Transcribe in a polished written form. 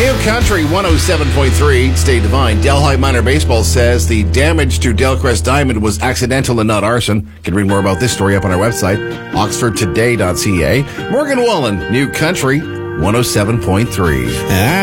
New Country 107.3, State Divine. Delhi Minor Baseball says the damage to Delcrest Diamond was accidental and not arson. You can read more about this story up on our website, oxfordtoday.ca. Morgan Wallen, New Country 107.3.